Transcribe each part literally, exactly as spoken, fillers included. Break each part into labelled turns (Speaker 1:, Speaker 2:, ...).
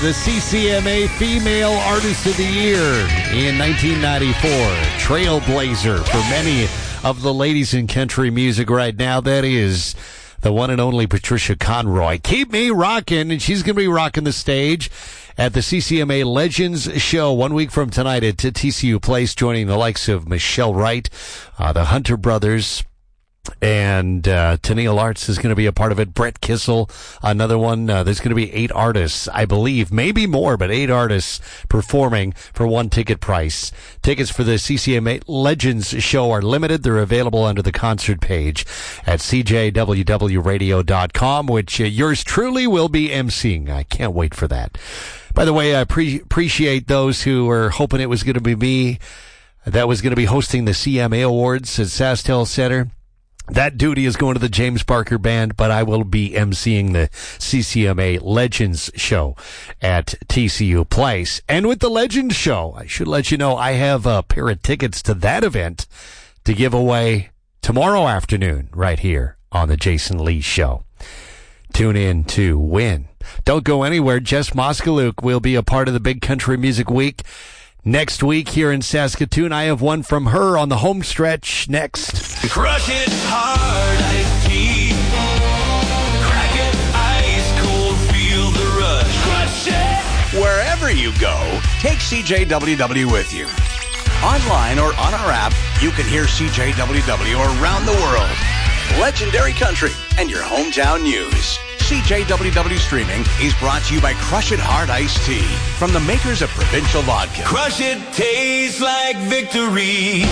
Speaker 1: The C C M A Female Artist of the Year in nineteen ninety-four. Trailblazer for many of the ladies in country music right now. That is the one and only Patricia Conroy. Keep me rocking, and she's going to be rocking the stage at the C C M A Legends Show one week from tonight at T C U Place, joining the likes of Michelle Wright, uh, the Hunter Brothers, and uh, Tennille Arts is going to be a part of it. Brett Kissel, another one. Uh, there's going to be eight artists, I believe, maybe more, but eight artists performing for one ticket price. Tickets for the C C M A Legends Show are limited. They're available under the concert page at C J W W radio dot com, which uh, yours truly will be emceeing. I can't wait for that. By the way, I pre- appreciate those who were hoping it was going to be me that was going to be hosting the C M A Awards at SaskTel Center. That duty is going to the James Barker Band, but I will be emceeing the C C M A Legends Show at T C U Place. And with the Legends Show, I should let you know I have a pair of tickets to that event to give away tomorrow afternoon right here on the Jason Lee Show. Tune in to win. Don't go anywhere. Jess Moskaluk will be a part of the Big Country Music Week next week here in Saskatoon. I have one from her on the home stretch next.
Speaker 2: Crush it hard, iced tea. Crack it ice cold, feel the rush. Crush it! Wherever you go, take C J W W with you. Online or on our app, you can hear C J W W around the world. Legendary country and your hometown news. C J W W Streaming is brought to you by Crush It Hard Iced Tea from the makers of Provincial Vodka. Crush it tastes like victory.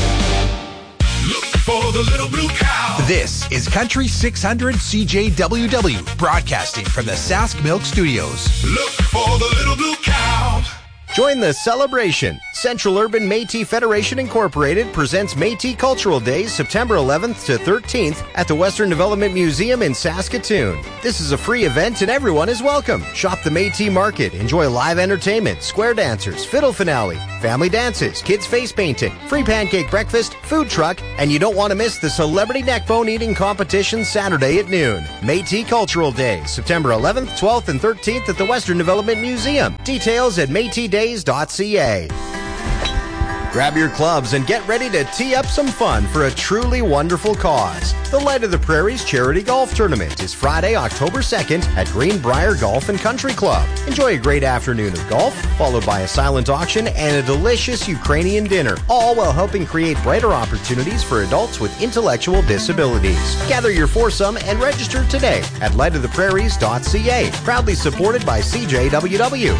Speaker 2: Look for the little blue cow.
Speaker 3: This is Country six hundred C J W W, broadcasting from the Sask Milk Studios.
Speaker 2: Look for the little blue cow.
Speaker 4: Join the celebration. Central Urban Métis Federation Incorporated presents Métis Cultural Days September eleventh to thirteenth at the Western Development Museum in Saskatoon. This is a free event and everyone is welcome. Shop the Métis Market, enjoy live entertainment, square dancers, fiddle finale, family dances, kids face painting, free pancake breakfast, food truck, and you don't want to miss the celebrity neckbone eating competition Saturday at noon. Métis Cultural Days September eleventh, twelfth, and thirteenth at the Western Development Museum. Details at métis days dot c a. Grab your clubs and get ready to tee up some fun for a truly wonderful cause. The Light of the Prairies Charity Golf Tournament is Friday, October second at Greenbrier Golf and Country Club. Enjoy a great afternoon of golf, followed by a silent auction and a delicious Ukrainian dinner, all while helping create brighter opportunities for adults with intellectual disabilities. Gather your foursome and register today at light of the prairies dot c a. Proudly supported by C J W W.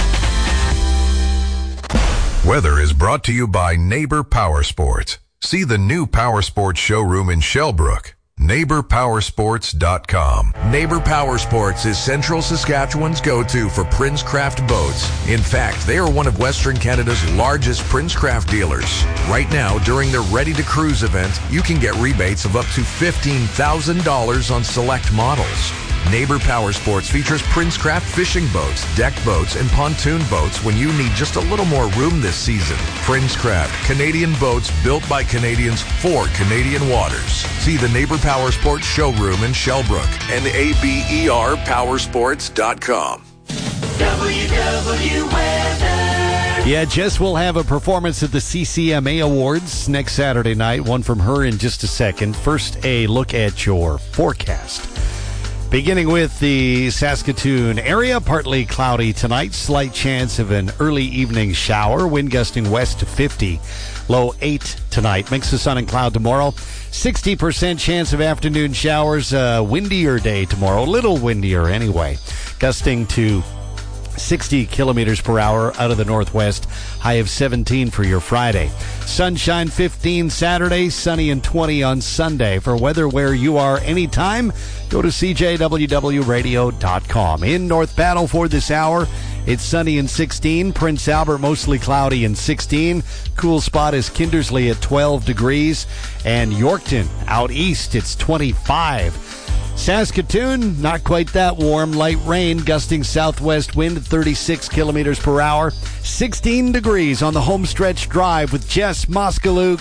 Speaker 5: Weather is brought to you by Neighbor Power Sports. See the new Power Sports showroom in Shellbrook. neighbor power sports dot com.
Speaker 3: Neighbor Power Sports is Central Saskatchewan's go-to for Princecraft boats. In fact, they are one of Western Canada's largest Princecraft dealers. Right now, during their Ready to Cruise event, you can get rebates of up to fifteen thousand dollars on select models. Neighbor Power Sports features Princecraft fishing boats, deck boats, and pontoon boats when you need just a little more room this season. Princecraft, Canadian boats built by Canadians for Canadian waters. See the Neighbor Power Sports showroom in Shellbrook and A B E R power sports dot com.
Speaker 2: W W Weather.
Speaker 1: Yeah, Jess will have a performance at the C C M A Awards next Saturday night. One from her in just a second. First, a look at your forecast. Beginning with the Saskatoon area, partly cloudy tonight. Slight chance of an early evening shower. Wind gusting west to fifty. Low eight tonight. Mix of sun and cloud tomorrow. sixty percent chance of afternoon showers. Uh, windier day tomorrow. A little windier anyway. Gusting to sixty kilometers per hour out of the northwest. High of seventeen for your Friday. Sunshine fifteen Saturday, sunny and twenty on Sunday. For weather where you are anytime, go to C J W W radio dot com. In North Battleford this hour, it's sunny and sixteen. Prince Albert mostly cloudy and sixteen. Cool spot is Kindersley at twelve degrees. And Yorkton out east, it's twenty-five. Saskatoon, not quite that warm. Light rain, gusting southwest wind at thirty-six kilometers per hour. sixteen degrees on the homestretch drive with Jess Moskaluk.